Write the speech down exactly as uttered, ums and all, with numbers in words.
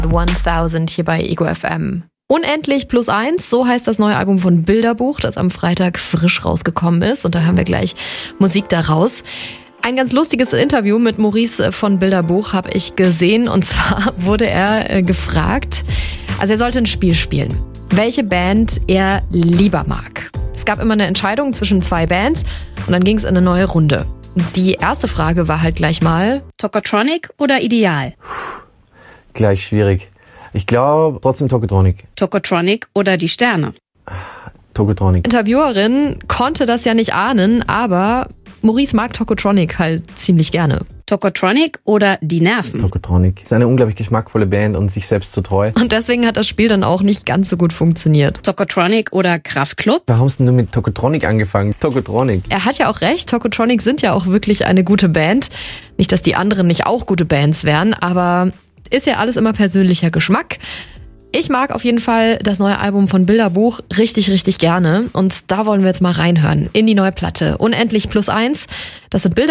tausend hier bei Ego F M. Unendlich plus eins, so heißt das neue Album von Bilderbuch, das am Freitag frisch rausgekommen ist. Und da hören wir gleich Musik daraus. Ein ganz lustiges Interview mit Maurice von Bilderbuch habe ich gesehen. Und zwar wurde er gefragt, also er sollte ein Spiel spielen, welche Band er lieber mag. Es gab immer eine Entscheidung zwischen zwei Bands und dann ging es in eine neue Runde. Die erste Frage war halt gleich mal: Tokotronic oder Ideal? Gleich schwierig. Ich glaube trotzdem Tokotronic. Tokotronic oder die Sterne? Tokotronic. Interviewerin konnte das ja nicht ahnen, aber Maurice mag Tokotronic halt ziemlich gerne. Tokotronic oder die Nerven? Tokotronic. Ist eine unglaublich geschmackvolle Band und sich selbst so treu. Und deswegen hat das Spiel dann auch nicht ganz so gut funktioniert. Tokotronic oder Kraftklub? Warum hast du mit Tokotronic angefangen? Tokotronic. Er hat ja auch recht, Tokotronic sind ja auch wirklich eine gute Band. Nicht, dass die anderen nicht auch gute Bands wären, aber ist ja alles immer persönlicher Geschmack. Ich mag auf jeden Fall das neue Album von Bilderbuch richtig, richtig gerne. Und da wollen wir jetzt mal reinhören in die neue Platte. Unendlich plus eins. Das sind Bilder.